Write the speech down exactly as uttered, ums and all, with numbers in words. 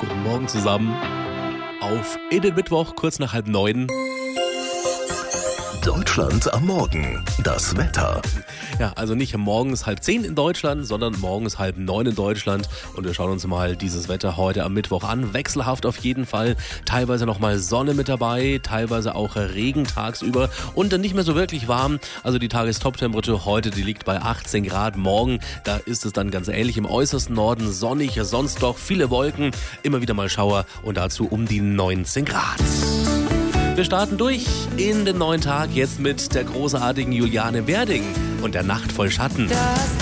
Guten Morgen zusammen. Auf in den Mittwoch, kurz nach halb neun. Deutschland am Morgen. Das Wetter. Ja, also nicht morgens halb zehn in Deutschland, sondern morgens halb neun in Deutschland. Und wir schauen uns mal dieses Wetter heute am Mittwoch an. Wechselhaft auf jeden Fall. Teilweise nochmal Sonne mit dabei, teilweise auch Regen tagsüber und dann nicht mehr so wirklich warm. Also die Tagestop-Temperatur heute, die liegt bei achtzehn Grad. Morgen, da ist es dann ganz ähnlich im äußersten Norden sonnig, sonst doch viele Wolken, immer wieder mal Schauer und dazu um die neunzehn Grad. Wir starten durch in den neuen Tag jetzt mit der großartigen Juliane Werding und der Nacht voll Schatten. Das